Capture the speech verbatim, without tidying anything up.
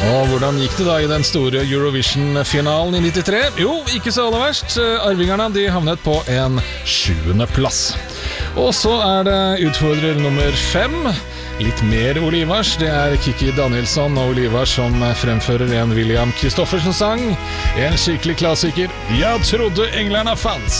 Og hvordan gikk det da i den store Eurovision-finalen i nittitre? Jo, ikke så aller verst. Arvingerne de havnet på en sjuende plass. Og så er det utfordrer nummer fem. Litt mer Olivars. Det er Kiki Danielsson og Olivars som fremfører en William Kristoffersen-sang. En skikkelig klassiker. Jeg trodde englerne fanns.